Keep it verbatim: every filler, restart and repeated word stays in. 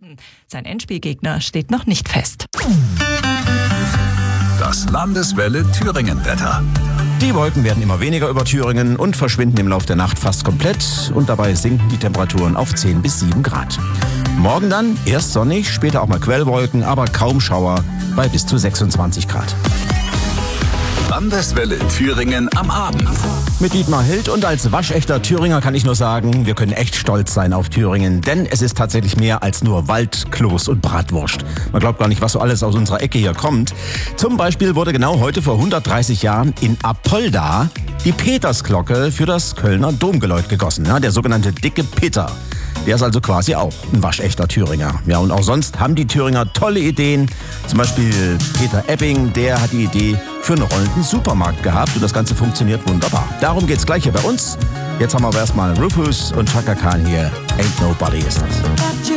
Sein Endspielgegner steht noch nicht fest. Das Landeswelle Thüringen-Wetter. Die Wolken werden immer weniger über Thüringen und verschwinden im Laufe der Nacht fast komplett. Und dabei sinken die Temperaturen auf zehn bis sieben Grad. Morgen dann erst sonnig, später auch mal Quellwolken, aber kaum Schauer bei bis zu sechsundzwanzig Grad. Landeswelle Thüringen am Abend. Mit Dietmar Hild und als waschechter Thüringer kann ich nur sagen, wir können echt stolz sein auf Thüringen. Denn es ist tatsächlich mehr als nur Wald, Kloß und Bratwurst. Man glaubt gar nicht, was so alles aus unserer Ecke hier kommt. Zum Beispiel wurde genau heute vor hundertdreißig Jahren in Apolda die Petersglocke für das Kölner Domgeläut gegossen. Ja, der sogenannte Dicke Peter. Der ist also quasi auch ein waschechter Thüringer. Ja, und auch sonst haben die Thüringer tolle Ideen. Zum Beispiel Peter Epping, der hat die Idee für einen rollenden Supermarkt gehabt. Und das Ganze funktioniert wunderbar. Darum geht's gleich hier bei uns. Jetzt haben wir aber erstmal Rufus und Chaka Khan hier. Ain't Nobody ist das.